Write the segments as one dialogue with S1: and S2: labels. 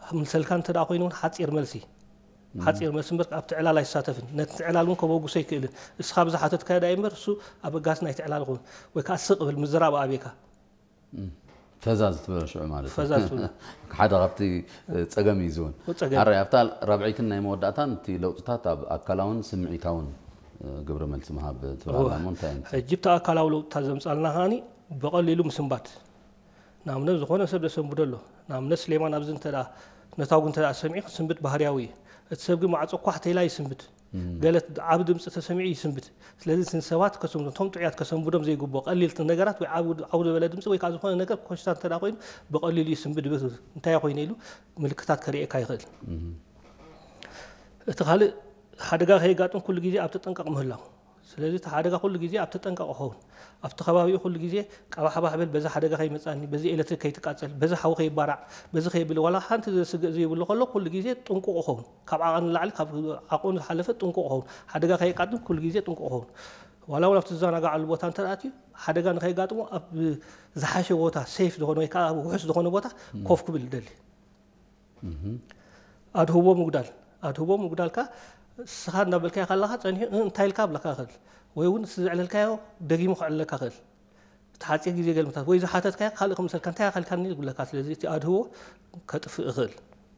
S1: ምልሰልካን ተዳ ኮይኑን ሓፂር መልሲ ሓፂር መልሲ ምርቅ ኣብ ትዕላል ኣይሳተፍን ነቲ ትዕላልን ከበጉሶ ይክእልን እስኻ ብዝሓተት ካዳ ይምር እሱ ኣብ ጋስ ናይ ትዕላል ኾን ወይ ከዓ ስቕ ብል ምዝራብ ኣቤካ
S2: ፈዛዝ ትበለሽዑ ማለት
S1: ፈዛዝ
S2: ሓደ ካብቲ ፀገም እዩ ዝውን ኣረ ኣብታ ራብዒትን ናይ መወዳእታን እቲ ለውጥታት ኣብ ኣካላውን ስምዒታውን ግብረ መልሲ መሃብ ትብላላ እንታይ እንት
S1: ሕጂብታ ኣካላዊ ለውጥታት ዘምፃልና ኻኒ በቐሊሉ ምስንባት ናምነ ዝኾነ ሰብ ደሰንብዶ ኣሎ ናምነ ስሌማን ኣብዚ እንተዳ ነታውግ እንተዳ ሰሚዒ ክስንብት ባህርያዊ እዩ እቲ ሰብ ግን ማዕፆ ኳሕ ተይላ ይስንብት ገለት ዓብ ድምፂ ተሰሚዑ ይስንብት ስለዚ ሰባት ከሰንብዶም ቶም ጥዑያት ከሰንብዶም ዘይግቦ ቀሊልቲ ነገራት ወይ ዓብ ዝበለ ድምፂ ወይ ከዓ ዝኾነ ነገር ኮሽታ እንተዳ ኮይኑ በቐሊሉ ይስንብት እንታይ ኮይነ ኢሉ ምልክታት ከሪኤካ ይኽእል እቲ ካልእ ሓደጋ ከይጋጥም ኩሉ ግዜ ኣብ ተጠንቀቕ ምህላው ስለዚ እቲ ሓደጋ ኩሉ ግዜ ኣብ ተጠንቀቕ ኸውን ኣብቲ ከባቢኡ ኩሉ ግዜ ቀባሓባሕ ብል በዚ ሓደጋ ከይመፃኒ በዚ ኤሌክትሪክ ከይትቃፀል በዚ ሓዊ ከይባራዕ በዚ ከይብል ዋላ ሓንቲ ዘስግእ ዘይብሉ ከሎ ኩሉ ግዜ ጥንቁቕ ኸውን ካብ ዓቐን ንላዕሊ ካብ ዓቕኑ ዝሓለፈ ጥንቁቕ ኸውን ሓደጋ ከይቃጥም ኩሉ ግዜ ጥንቁቕ ኸውን ዋላ እውን ኣብቲ ዝዘናጋዓሉ ቦታ እንተኣትዩ ሓደጋ ንከይጋጥሞ ኣብ ዝሓሸ ቦታ ሴፍ ዝኾነ ወይ ከዓ ውሑስ ዝኾነ ቦታ ኮፍ ክብል ይደሊ ኣድህቦ ምጉዳልካ ስኻ እናበልካዮ ካለኻ ፀኒሑ እንታይ ኢልካ ብለካ ክእል ወይ እውን ዝዕለልካዮ ደጊሙ ክዕለካ ክእል እቲ ሓፂር ግዜ ገልምታት ወይ ዝሓተትካዮ ካልእ ክምሰልካ እንታይ ኣኸልካኒ ይብለካ ስለዚ እቲ ኣድህቦ ከጥፍእ ይኽእል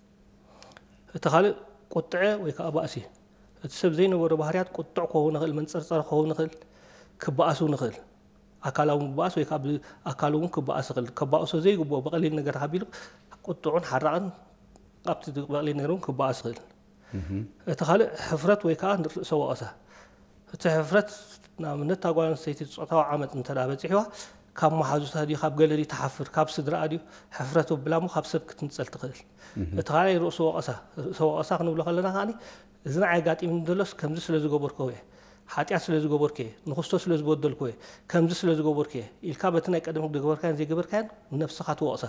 S1: እቲ ካልእ ቁጥዐ ወይ ከዓ ባእሲ እቲ ሰብ ዘይነበሮ ባህርያት ቁጡዕ ክኸውን ይኽእል መንፀርፀር ክኸውን ይኽእል ክበኣሱ ንኽእል ኣካላዊ ምባኣስ ወይ ከዓ ብኣካሉ እውን ክበኣስ ይኽእል ከባእሶ ዘይግብኦ በቐሊል ነገር ሃቢሉ ቁጡዑን ሓራቕን ኣብቲ በቐሊል ነገር እውን ክበኣስ ይኽእል እቲ ካልእ ሕፍረት ወይ ከዓ ንርእሰ ወቐሳ እቲ ሕፍረት ንኣብነት እታ ጓል ኣንስተይቲ ፆታዊ ዓመፅ እንተዳ በፂሕዋ ካብ መሓዙታ ድዩ ካብ ገለ ድዩ ተሓፍር ካብ ስድራኣ ድዩ ሕፍረት ወብላ ሞ ካብ ሰብ ክትንፀል ትኽእል እቲ ካልኣይ ርእሰ ወቐሳ ክንብሎ ከለና ከዓኒ እዚ ንዓይ ጋጢም ንዘሎስ ከምዚ ስለ ዝገበርኮ እየ ሓጢኣት ስለ ዝገበርክ እየ ንክርስቶስ ስለ ዝበደልኮ እየ ከምዚ ስለ ዝገበርክ እየ ኢልካ በቲ ናይ ቀደም ዝገበርካን ዘይገበርካን ነፍስኻ ትወቕሳ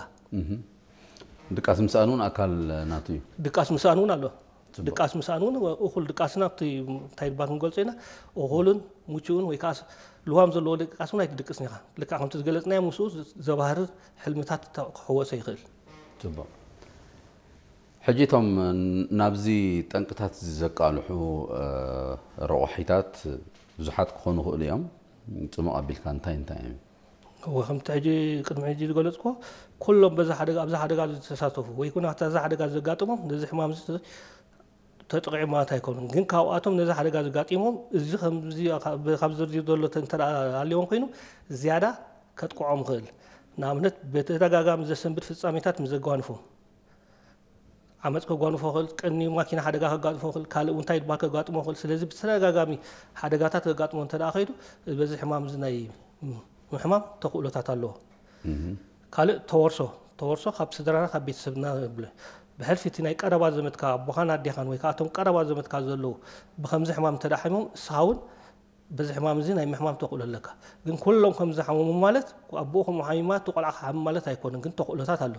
S2: ድቃስ ምስኣን እውን ኣካል ናቱ እዩ
S1: ድቃስ ምስኣን እውን ኣሎ ድቃስ ምስኣን እውን እኹል ድቃስና እቲ እንታይ ድባት ክንገልፆ ኢና እኹልን ሙችውን ወይ ከዓ ልዋም ዘለዎ ድቃስ እውን ኣይትድቅስኒ ኢኻ ልክዕ ከምቲ ዝገለፅናዮ ምስኡ ዘባህርር ሕልምታት ክሕወሶ ይኽእል
S2: ፅቡቅ ሕጂ እቶም ናብዚ ጠንቅታት ዘቃልሑ ረቑሒታት ብዙሓት ክኾኑ ይኽእሉ እዮም ፅሙቕ ኣቢልካ እንታይ እዩ
S1: ከምቲ ሕጂ ቅድሚ ሕጂ ዝገለፅኮ ኩሎም በዛ ሓደጋ ኣብዛ ሓደጋ ዝተሳተፉ ወይ ኩና እዛ ሓደጋ ዘጋጥሞም ነዚ ሕማም ተጠቂዑ ማለት ኣይኮኑን ግን ካብኣቶም ነዚ ሓደጋ ዘጋጢሞም እዚ ካብ ዝርዝር ዘሎ እንተዳ ሃልዮም ኮይኑ ዝያዳ ከጥቅዖም ይኽእል ንኣብነት ብተደጋጋሚ ዘሰንብድ ፍፃሜታት ምዘጓንፎም ዓመፅ ከጓንፎ ይኽእል ቀኒ ማኪና ሓደጋ ከጋጥሞ ይኽእል ካልእ እንታይ ድባል ከጋጥሞ ይኽእል ስለዚ ብተደጋጋሚ ሓደጋታት ከጋጥሞ እንተዳ ከይዱ በዚ ሕማም እዚ ናይ ሕማም ተኽእሎታት ኣለዎ ካልእ ተወርሶ ካብ ስድራና ካብ ቤተሰብና ብለ ብሕልፊ እቲ ናይ ቀረባ ዘመድካ ኣቦኻን ኣዴኻን ወይ ከዓ እቶም ቀረባ ዘመድካ ዘለዉ ብከምዚ ሕማም ተዳሒሞም እስኻ እውን በዚ ሕማም እዚ ናይ ምሕማም ተኽእሎ ኣለካ ግን ኩሎም ከምዚ ሓመሙ ማለት ኣቦኹም ሓሚማ ትቆልዓ ሓሚ ማለት ኣይኮነን ግን ተኽእሎታት ኣሎ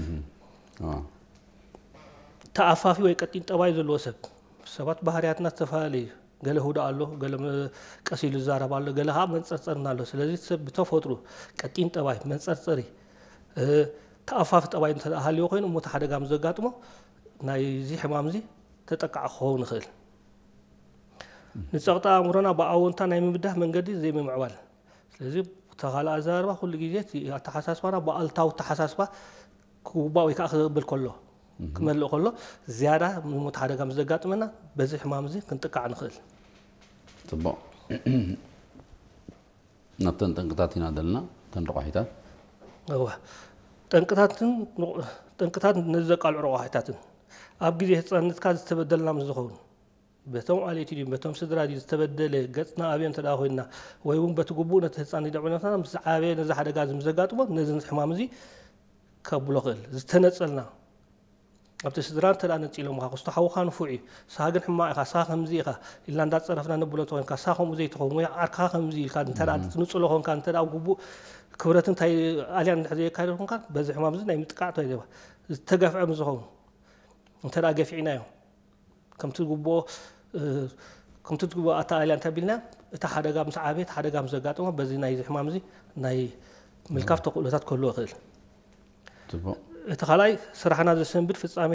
S1: ተኣፋፊ ወይ ቀጢን ጠባይ ዘለዎ ሰባት ባህርያትና ዝተፈላለዩ ገለ ሁዳ ኣሎ ገለ ቀሲሉ ዝዛረብ ኣሎ ገለ ከዓ መንፀርፀርና ኣሎ ስለዚ ሰብ ብተፈጥሩ ቀጢን ጠባይ መንፀርፀሪ ተኣፋፊ ጠባይ እንተሃልዮ ኮይኑ እሞ ሓደጋ ምዘጋጥሞ ናይዚ ሕማም እዚ ተጠቃዕ ክኸውን ይኽእል ንፀቕጣ ኣእምሮና ብኣወንታ ናይ ምምዳህ መንገዲ ዘይምምዕባል ስለዚ ተኻልእ ኣዘራርባ ኩሉ ግዜ ኣተሓሳስባና ብኣልታዊ ተሓሳስባ ክጉባእ ወይ ከዓ ክብል ከሎ ክመልእ ከሎ ዝያዳ ሞት ሓደጋ ምዘጋጥመና በዚ ሕማም እዚ ክንጥቃዕ ንኽእል
S2: ፅቡቅ ናብተን ጠንቅታት ኢና ዘለና ተን ረቑሒታት ጠንቅታት ነዘቃልዑ ረቑሒታትን ኣብ ግዜ ህፃንነትካ ዝተበደልና ምዝኸውን በቶም ኣልየቲ ድዩ በቶም ስድራ ድዩ ዝተበደለ ገፅና ኣብዮ እንተዳ ኮይንና ወይ እውን በቲ ግቡእ ነቲ ህፃን ደዕብነትና ምስ ዓበየ ነዚ ሓደጋ ዝምዘጋጥሞ ነዚ ሕማም እዚ ከብሎ ክእል ዝተነፀልና ኣብቲ ስድራ እንተዳ ነፂሎምካ ክስቶ ሓውካ ንፉዕ እዩ ስኻ ግን ሕማቕ ኢኻ ስኻ ከምዚ ኢኻ ኢልና እንዳፀረፍና ነብሎ ተኮይንካ ስኻ ከምኡ ዘይትኸውን ወይ ዓርካ ከምዚ ኢልካ እንተዳ ትንፅሎ ኮንካ እንተዳ ግቡእ ክብረት እንታይ ኣልያ እንድሕር ዘይካይደ ኮንካ በዚ ሕማም እዚ ናይ ምጥቃዕ ተይዘባ ዝተገፍዐ ምዝኸውን እንተዳ ገፊዕናዮ ከምቲ ዝግብኦ ኣተኣልያ እንታይ ቢልና እታ ሓደጋ ምስ ዓበየት ሓደጋ ምስ ዘጋጥሞ በዚ ናይ ሕማም እዚ ናይ ምልካፍ ተኽእሎታት ክህልዎ ይኽእል እቲ ካልኣይ ስራሕና ዘሰንብድ ፍፃሜ